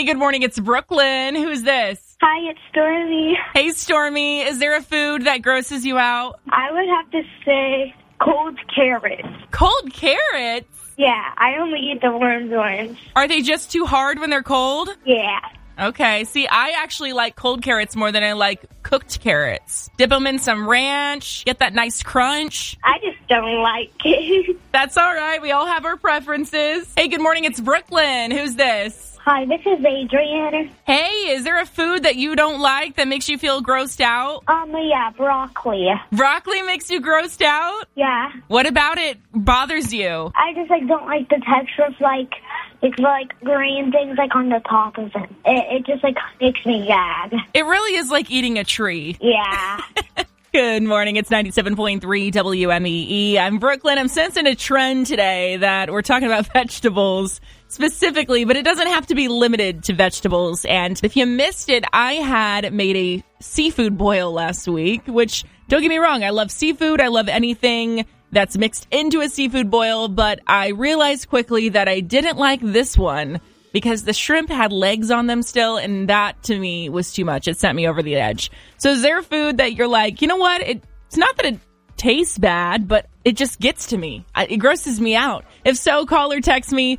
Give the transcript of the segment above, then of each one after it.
Hey, good morning. It's Brooklyn. Who's this? Hi, it's Stormy. Hey, Stormy. Is there a food that grosses you out? I would have to say cold carrots. Cold carrots? Yeah, I only eat the worms ones. Are they just too hard when they're cold? Yeah. Okay. See, I actually like cold carrots more than I like cooked carrots. Dip them in some ranch, get that nice crunch. I just don't like it. That's all right. We all have our preferences. Hey, good morning. It's Brooklyn. Who's this? Hi, this is Adrian. Hey, is there a food that you don't like that makes you feel grossed out? Yeah, broccoli. Broccoli makes you grossed out? Yeah. What about it bothers you? I just don't like the texture of it's green things on the top of it. It just makes me gag. It really is like eating a tree. Yeah. Good morning. It's 97.3 WMEE. I'm Brooklyn. I'm sensing a trend today that we're talking about vegetables specifically, but it doesn't have to be limited to vegetables. And if you missed it, I had made a seafood boil last week, which, don't get me wrong, I love seafood. I love anything that's mixed into a seafood boil, but I realized quickly that I didn't like this one because the shrimp had legs on them still, and that, to me, was too much. It sent me over the edge. So is there food that you're like, you know what? It's not that it tastes bad, but it just gets to me. It grosses me out. If so, call or text me,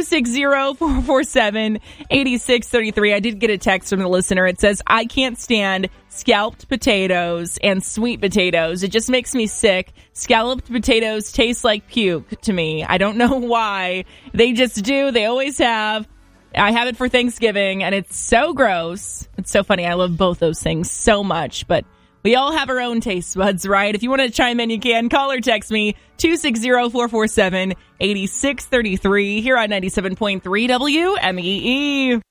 260-447-8633. I did get a text from the listener. It says, I can't stand scalloped potatoes and sweet potatoes. It just makes me sick. Scalloped potatoes taste like puke to me. I don't know why. They just do. They always have. I have it for Thanksgiving, and it's so gross. It's so funny. I love both those things so much, but we all have our own taste buds, right? If you want to chime in, you can. Call or text me, 260-447-8633 here on 97.3 WMEE.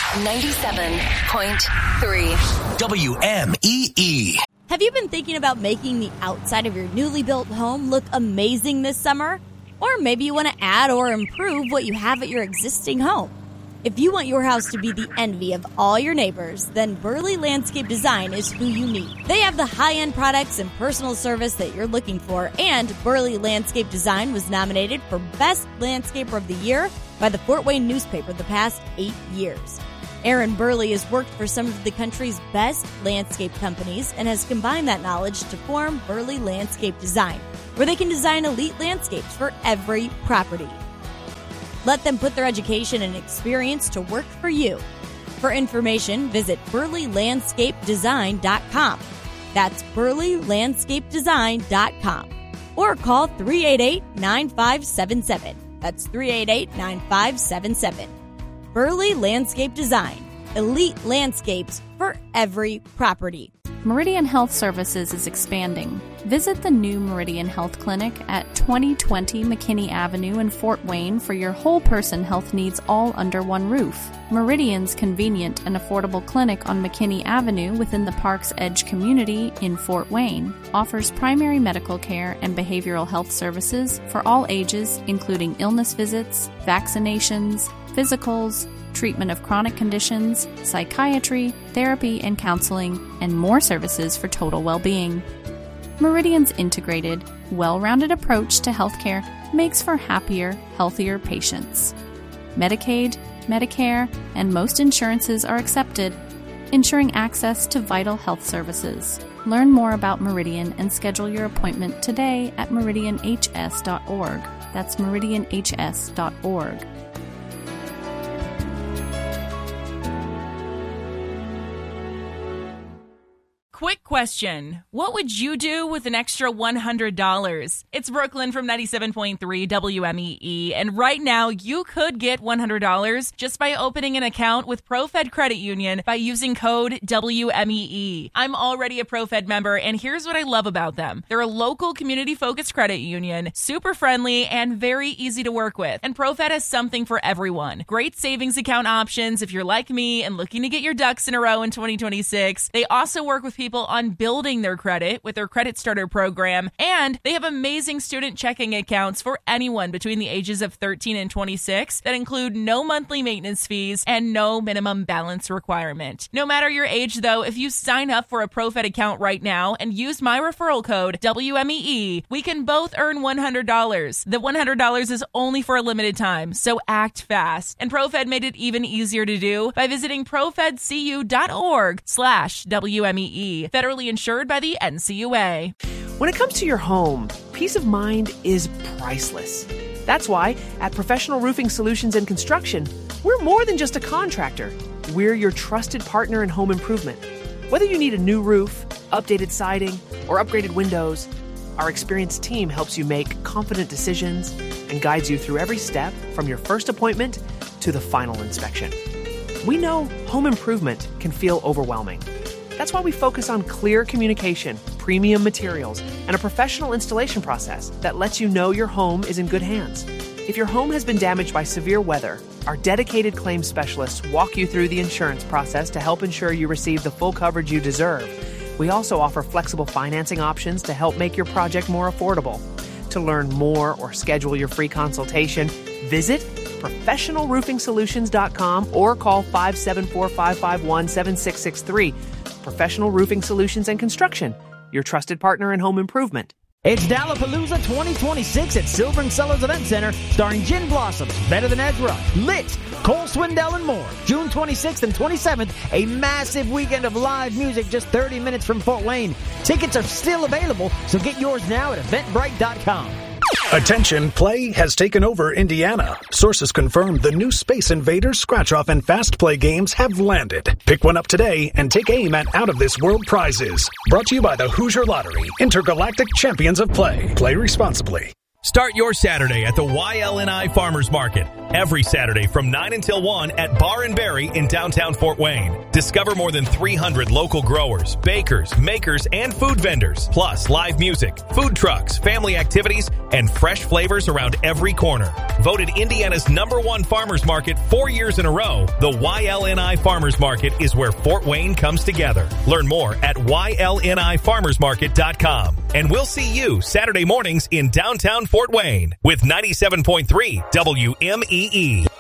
97.3 WMEE. Have you been thinking about making the outside of your newly built home look amazing this summer? Or maybe you want to add or improve what you have at your existing home. If you want your house to be the envy of all your neighbors, then Burley Landscape Design is who you need. They have the high-end products and personal service that you're looking for, and Burley Landscape Design was nominated for Best Landscaper of the Year by the Fort Wayne newspaper the past 8 years. Aaron Burley has worked for some of the country's best landscape companies and has combined that knowledge to form Burley Landscape Design, where they can design elite landscapes for every property. Let them put their education and experience to work for you. For information, visit burleylandscapedesign.com. That's burleylandscapedesign.com. Or call 388-9577. That's 388-9577. Burley Landscape Design. Elite landscapes for every property. Meridian Health Services is expanding. Visit the new Meridian Health Clinic at 2020 McKinney Avenue in Fort Wayne for your whole person health needs all under one roof. Meridian's convenient and affordable clinic on McKinney Avenue within the Park's Edge community in Fort Wayne offers primary medical care and behavioral health services for all ages, including illness visits, vaccinations, physicals, treatment of chronic conditions, psychiatry, therapy and counseling, and more services for total well-being. Meridian's integrated, well-rounded approach to healthcare makes for happier, healthier patients. Medicaid, Medicare, and most insurances are accepted, ensuring access to vital health services. Learn more about Meridian and schedule your appointment today at meridianhs.org. That's meridianhs.org. Quick question. What would you do with an extra $100? It's Brooklyn from 97.3 WMEE, and right now you could get $100 just by opening an account with ProFed Credit Union by using code WMEE. I'm already a ProFed member, and here's what I love about them. They're a local community-focused credit union, super friendly, and very easy to work with. And ProFed has something for everyone. Great savings account options if you're like me and looking to get your ducks in a row in 2026. They also work with people people on building their credit with their Credit Starter program, and they have amazing student checking accounts for anyone between the ages of 13 and 26 that include no monthly maintenance fees and no minimum balance requirement. No matter your age, though, if you sign up for a ProFed account right now and use my referral code WMEE, we can both earn $100. The $100 is only for a limited time, so act fast. And ProFed made it even easier to do by visiting profedcu.org/WMEE. Federally insured by the NCUA. When it comes to your home, peace of mind is priceless. That's why at Professional Roofing Solutions and Construction, we're more than just a contractor. We're your trusted partner in home improvement. Whether you need a new roof, updated siding, or upgraded windows, our experienced team helps you make confident decisions and guides you through every step from your first appointment to the final inspection. We know home improvement can feel overwhelming. That's why we focus on clear communication, premium materials, and a professional installation process that lets you know your home is in good hands. If your home has been damaged by severe weather, our dedicated claims specialists walk you through the insurance process to help ensure you receive the full coverage you deserve. We also offer flexible financing options to help make your project more affordable. To learn more or schedule your free consultation, visit professionalroofingsolutions.com or call 574-551-7663. Professional Roofing Solutions and Construction, your trusted partner in home improvement. It's Dallapalooza 2026 at Silver and Cellars Event Center, starring Gin Blossoms, Better Than Ezra, Lit, Cole Swindell, and more. June 26th and 27th, a massive weekend of live music just 30 minutes from Fort Wayne. Tickets are still available, so get yours now at eventbrite.com. Attention, play has taken over Indiana. Sources confirm the new Space Invaders, Scratch-Off, and Fast Play games have landed. Pick one up today and take aim at out-of-this-world prizes. Brought to you by the Hoosier Lottery, Intergalactic Champions of Play. Play responsibly. Start your Saturday at the YLNI Farmers Market. Every Saturday from 9 until 1 at Bar and Berry in downtown Fort Wayne. Discover more than 300 local growers, bakers, makers, and food vendors. Plus live music, food trucks, family activities, and fresh flavors around every corner. Voted Indiana's #1 farmers market 4 years in a row, the YLNI Farmers Market is where Fort Wayne comes together. Learn more at ylnifarmersmarket.com. And we'll see you Saturday mornings in downtown Fort Wayne with 97.3 WMEE.